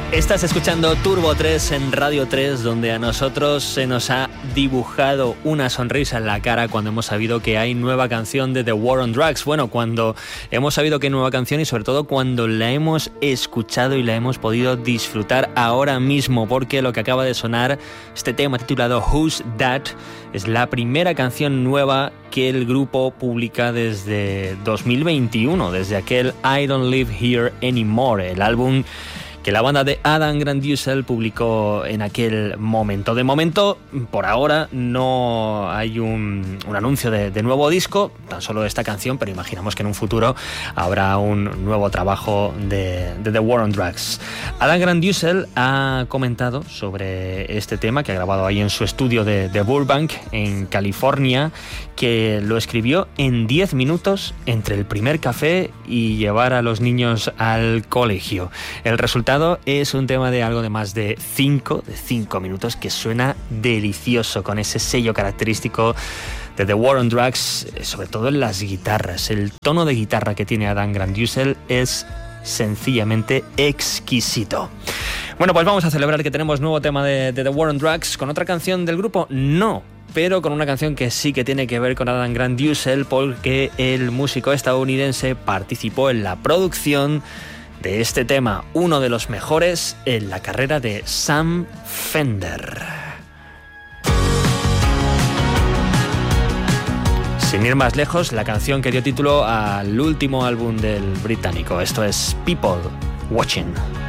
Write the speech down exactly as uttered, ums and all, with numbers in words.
Estás escuchando Turbo tres en Radio tres, donde a nosotros se nos ha dibujado una sonrisa en la cara cuando hemos sabido que hay nueva canción de The War on Drugs. Bueno, cuando hemos sabido que hay nueva canción y sobre todo cuando la hemos escuchado y la hemos podido disfrutar ahora mismo, porque lo que acaba de sonar, este tema titulado Who's That, es la primera canción nueva que el grupo publica desde dos mil veintiuno, desde aquel I Don't Live Here Anymore, el álbum que la banda de Adam Granduciel publicó en aquel momento. De momento, por ahora, no hay un, un anuncio de, de nuevo disco, tan solo de esta canción, pero imaginamos que en un futuro habrá un nuevo trabajo de, de The War on Drugs. Adam Granduciel ha comentado sobre este tema, que ha grabado ahí en su estudio de, de Burbank, en California, que lo escribió en diez minutos entre el primer café y llevar a los niños al colegio. El resultado es un tema de algo de más de cinco, de cinco minutos, que suena delicioso, con ese sello característico de The War on Drugs, sobre todo en las guitarras. El tono de guitarra que tiene Adam Granduciel es sencillamente exquisito. Bueno, pues vamos a celebrar que tenemos nuevo tema de, de The War on Drugs. ¿Con otra canción del grupo? No, pero con una canción que sí que tiene que ver con Adam Granduciel, porque el músico estadounidense participó en la producción de este tema, uno de los mejores en la carrera de Sam Fender. Sin ir más lejos, la canción que dio título al último álbum del británico. Esto es People Watching.